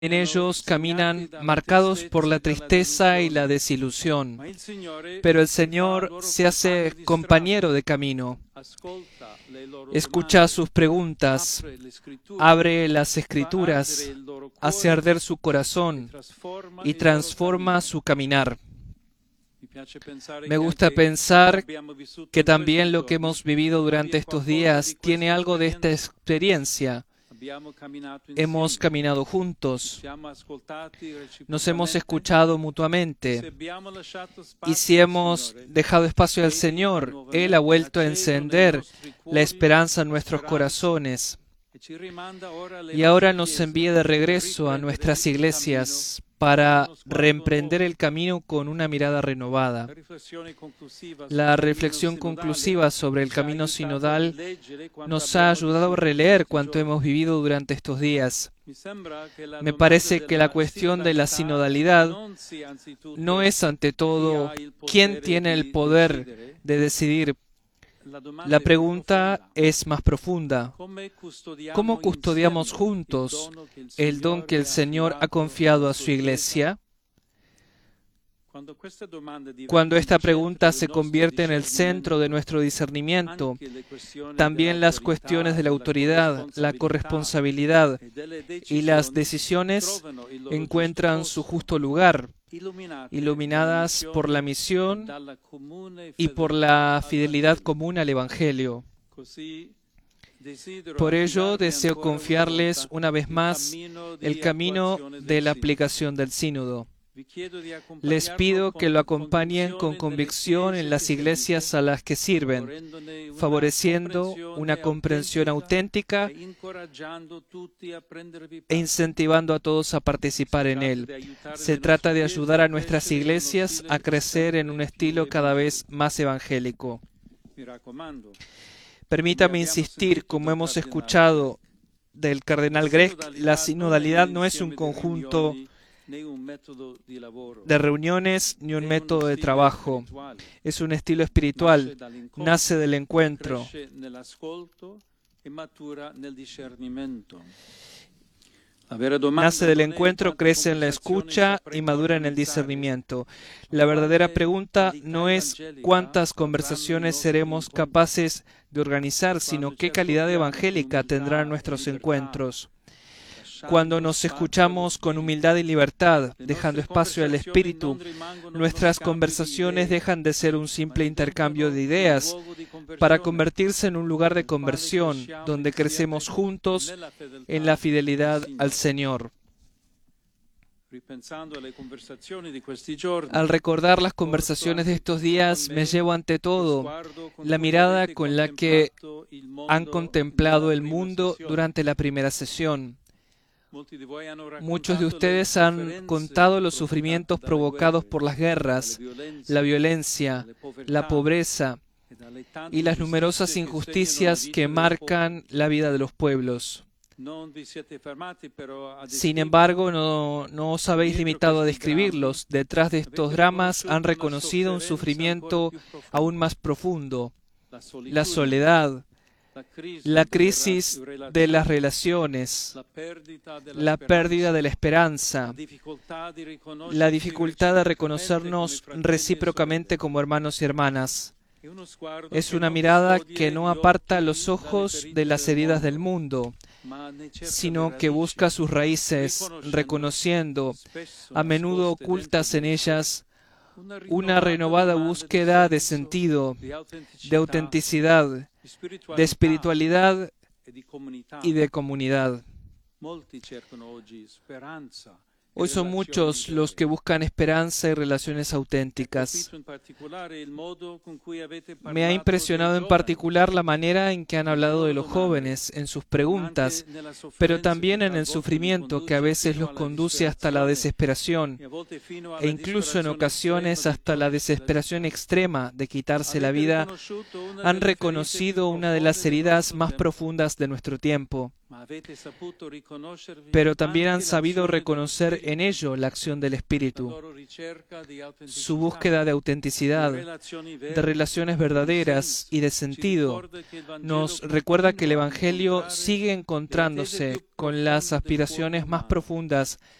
en ellos caminan marcados por la tristeza y la desilusión, pero el Señor se hace compañero de camino, escucha sus preguntas, abre las Escrituras, hace arder su corazón y transforma su caminar. Me gusta pensar que también lo que hemos vivido durante estos días tiene algo de esta experiencia. Hemos caminado juntos, nos hemos escuchado mutuamente, y si hemos dejado espacio al Señor, Él ha vuelto a encender la esperanza en nuestros corazones. Y ahora nos envía de regreso a nuestras iglesias para reemprender el camino con una mirada renovada. La reflexión conclusiva sobre el camino sinodal nos ha ayudado a releer cuanto hemos vivido durante estos días. Me parece que la cuestión de la sinodalidad no es ante todo quién tiene el poder de decidir. La pregunta es más profunda. ¿Cómo custodiamos juntos el don que el Señor ha confiado a su Iglesia? Cuando esta pregunta se convierte en el centro de nuestro discernimiento, también las cuestiones de la autoridad, la corresponsabilidad y las decisiones encuentran su justo lugar, iluminadas por la misión y por la fidelidad común al Evangelio. Por ello, deseo confiarles una vez más el camino de la aplicación del sínodo. Les pido que lo acompañen con convicción en las iglesias a las que sirven, favoreciendo una comprensión auténtica e incentivando a todos a participar en él. Se trata de ayudar a nuestras iglesias a crecer en un estilo cada vez más evangélico. Permítame insistir, como hemos escuchado del cardenal Grech, la sinodalidad no es un conjunto de reuniones ni un método de trabajo. Es un estilo espiritual, nace del encuentro. Nace del encuentro, crece en la escucha y madura en el discernimiento. La verdadera pregunta no es cuántas conversaciones seremos capaces de organizar, sino qué calidad evangélica tendrán nuestros encuentros. Cuando nos escuchamos con humildad y libertad, dejando espacio al Espíritu, nuestras conversaciones dejan de ser un simple intercambio de ideas para convertirse en un lugar de conversión, donde crecemos juntos en la fidelidad al Señor. Al recordar las conversaciones de estos días, me llevo ante todo la mirada con la que han contemplado el mundo durante la primera sesión. Muchos de ustedes han contado los sufrimientos provocados por las guerras, la violencia, la pobreza y las numerosas injusticias que marcan la vida de los pueblos. Sin embargo, no os habéis limitado a describirlos. Detrás de estos dramas han reconocido un sufrimiento aún más profundo: la soledad, la crisis de las relaciones, la pérdida de la esperanza, la dificultad de reconocernos recíprocamente como hermanos y hermanas. Es una mirada que no aparta los ojos de las heridas del mundo, sino que busca sus raíces, reconociendo, a menudo ocultas en ellas, una renovada búsqueda de sentido, de autenticidad, de espiritualidad y de comunidad. Hoy son muchos los que buscan esperanza y relaciones auténticas. Me ha impresionado en particular la manera en que han hablado de los jóvenes en sus preguntas, pero también en el sufrimiento que a veces los conduce hasta la desesperación, e incluso en ocasiones hasta la desesperación extrema de quitarse la vida. Han reconocido una de las heridas más profundas de nuestro tiempo, pero también han sabido reconocer en ello la acción del Espíritu. su búsqueda de autenticidad, de relaciones verdaderas y de sentido, nos recuerda que el Evangelio sigue encontrándose con las aspiraciones más profundas